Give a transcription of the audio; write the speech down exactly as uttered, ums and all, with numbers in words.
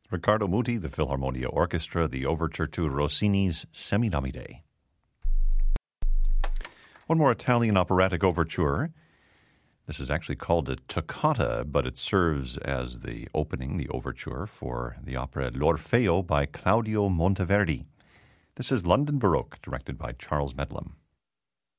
Riccardo Muti, the Philharmonia Orchestra, the overture to Rossini's Semiramide. One more Italian operatic overture. This is actually called a toccata, but it serves as the opening, the overture, for the opera L'Orfeo by Claudio Monteverdi. This is London Baroque, directed by Charles Medlam.